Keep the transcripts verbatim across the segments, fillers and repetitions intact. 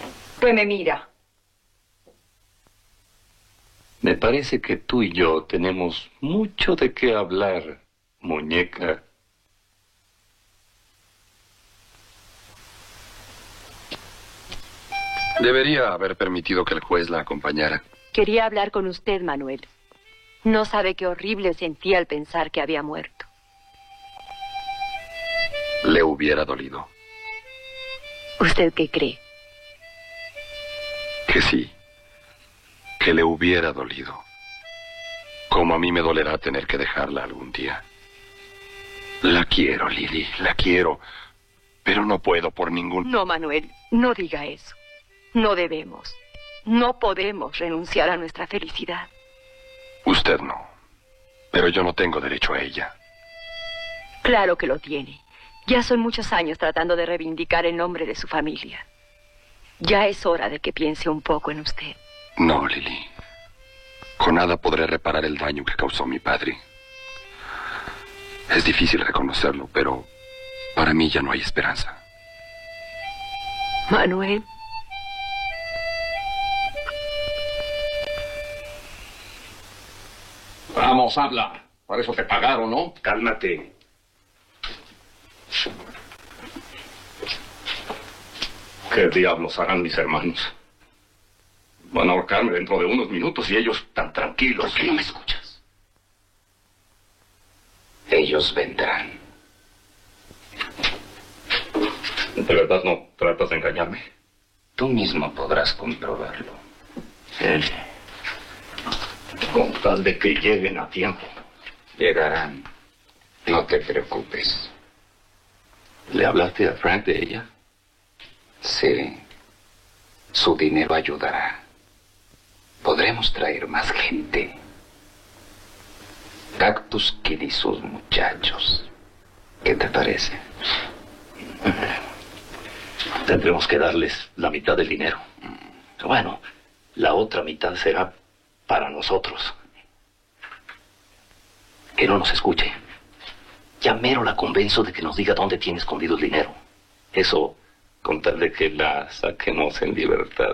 Pues me mira. Me parece que tú y yo tenemos mucho de qué hablar, muñeca. Debería haber permitido que el juez la acompañara. Quería hablar con usted, Manuel. No sabe qué horrible sentía al pensar que había muerto. Le hubiera dolido. ¿Usted qué cree? Que sí. Que le hubiera dolido. Como a mí me dolerá tener que dejarla algún día. La quiero, Lily, la quiero. Pero no puedo por ningún... No, Manuel, no diga eso. No debemos. No podemos renunciar a nuestra felicidad. Usted no. Pero yo no tengo derecho a ella. Claro que lo tiene. Ya son muchos años tratando de reivindicar el nombre de su familia. Ya es hora de que piense un poco en usted. No, Lily. Con nada podré reparar el daño que causó mi padre. Es difícil reconocerlo, pero para mí ya no hay esperanza. Manuel. Vamos, habla. Para eso te pagaron, ¿no? Cálmate. ¿Qué diablos harán mis hermanos? Van a ahorcarme dentro de unos minutos y ellos tan tranquilos. ¿Por qué no me escuchas? Ellos vendrán. ¿De verdad no tratas de engañarme? Tú mismo podrás comprobarlo. Él. Con tal de que lleguen a tiempo. Llegarán. No te preocupes. ¿Le hablaste a Frank de ella? Sí. Su dinero ayudará. Podremos traer más gente. Cactus Kid y sus muchachos. ¿Qué te parece? Tendremos que darles la mitad del dinero. Bueno, la otra mitad será para nosotros. Que no nos escuche. Ya mero la convenzo de que nos diga dónde tiene escondido el dinero. Eso, con tal de que la saquemos en libertad.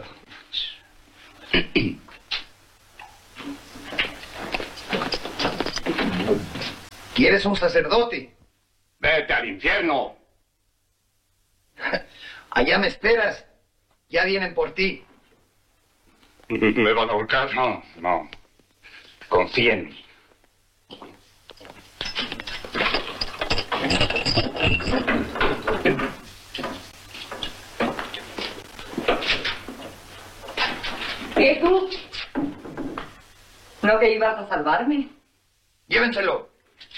¿Quieres un sacerdote? ¡Vete al infierno! Allá me esperas. Ya vienen por ti. ¿Me van a ahorcar? No, no. Confía en mí. ¿Qué tú? ¿No que ibas a salvarme? Llévenselo.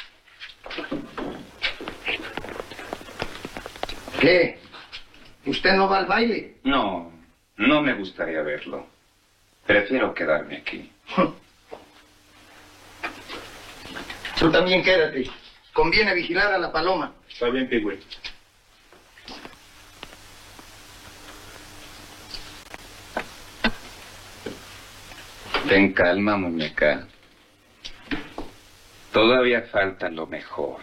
¿Qué? ¿Usted no va al baile? No, no me gustaría verlo. Prefiero quedarme aquí. Tú también quédate. Conviene vigilar a la paloma. Está bien, Pigüey. Ten calma, muñeca. Todavía falta lo mejor.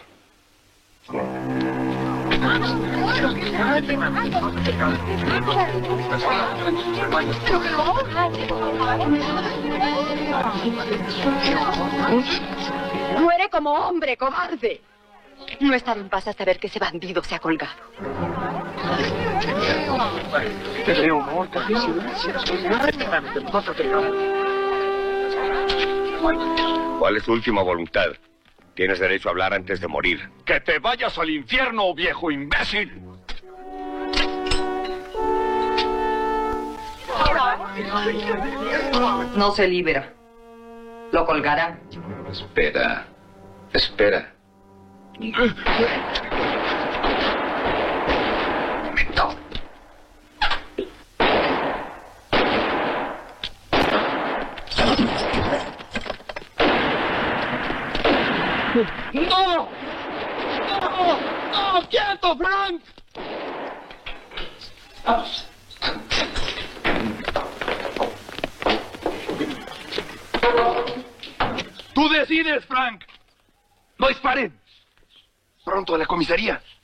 Muere como hombre, cobarde. No estaré en paz hasta ver que ese bandido se ha colgado. ¿Cuál es tu última voluntad? Tienes derecho a hablar antes de morir. ¡Que te vayas al infierno, viejo imbécil! No se libera. Lo colgarán. Espera. Espera. Momento. ¡No! ¡No! ¡No! ¡Quieto, Frank! ¡Tú decides, Frank! ¡No disparen! Pronto a la comisaría.